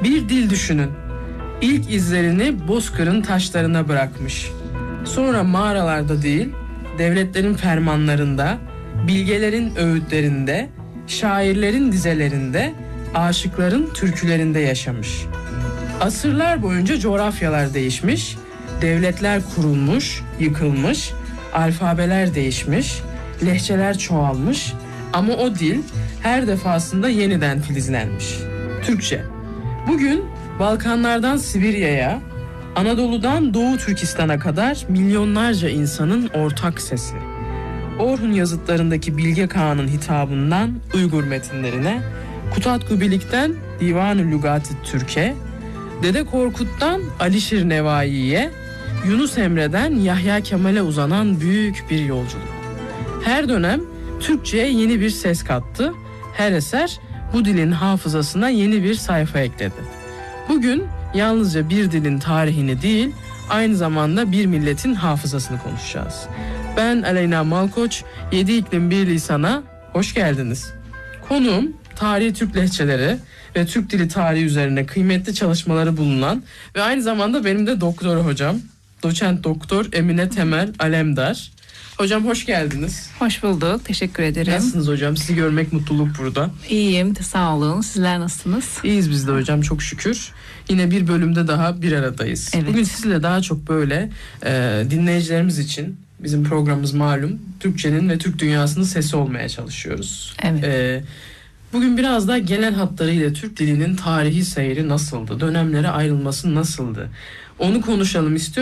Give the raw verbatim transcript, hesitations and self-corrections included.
Bir dil düşünün. İlk izlerini Bozkır'ın taşlarına bırakmış. Sonra mağaralarda değil, devletlerin fermanlarında, bilgelerin öğütlerinde, şairlerin dizelerinde, aşıkların türkülerinde yaşamış. Asırlar boyunca coğrafyalar değişmiş, devletler kurulmuş, yıkılmış, alfabeler değişmiş, lehçeler çoğalmış ama o dil her defasında yeniden filizlenmiş. Türkçe. Bugün Balkanlardan Sibirya'ya, Anadolu'dan Doğu Türkistan'a kadar milyonlarca insanın ortak sesi. Orhun yazıtlarındaki Bilge Kağan'ın hitabından Uygur metinlerine, Kutat Kubilik'ten Divan-ı Lügat-ı Türk'e, Dede Korkut'tan Alişir Nevai'ye, Yunus Emre'den Yahya Kemal'e uzanan büyük bir yolculuk. Her dönem Türkçe'ye yeni bir ses kattı, her eser bu dilin hafızasına yeni bir sayfa ekledi. Bugün yalnızca bir dilin tarihini değil, aynı zamanda bir milletin hafızasını konuşacağız. Ben Aleyna Malkoç, Yedi İklim Bir Lisan'a hoş geldiniz. Konuğum tarihi Türk lehçeleri ve Türk dili tarihi üzerine kıymetli çalışmaları bulunan ve aynı zamanda benim de doktor hocam, doçent doktor Emine Temel Alemdar. Hocam hoş geldiniz. Hoş bulduk. Teşekkür ederim. Nasılsınız hocam? Sizi görmek mutluluk burada. İyiyim. Sağ olun. Sizler nasılsınız? İyiyiz biz de hocam, çok şükür. Yine bir bölümde daha bir aradayız. Evet. Bugün sizinle daha çok böyle e, dinleyicilerimiz için, bizim programımız malum, Türkçenin ve Türk dünyasının sesi olmaya çalışıyoruz. Evet. E, bugün biraz daha genel hatlarıyla Türk dilinin tarihi seyri nasıldı? Dönemlere ayrılması nasıldı? Onu konuşalım istiyorum.